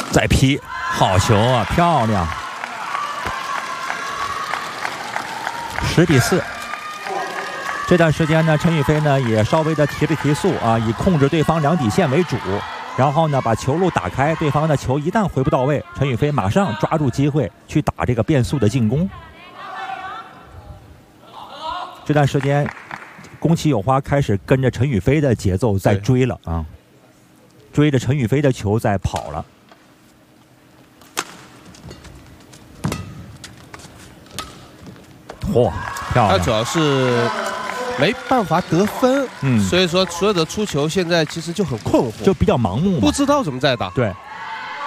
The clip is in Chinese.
再劈，好球啊，漂亮！10比4。这段时间呢，陈雨菲呢也稍微的提了提速啊，以控制对方两底线为主，然后呢把球路打开，对方的球一旦回不到位，陈雨菲马上抓住机会去打这个变速的进攻。这段时间，宫崎有花开始跟着陈雨菲的节奏在追了啊，追着陈雨菲的球在跑了。嚯，漂亮！ 他主要是没办法得分，所以说所有的出球现在其实就很困惑， 就比较盲目嘛， 不知道怎么在打。 对。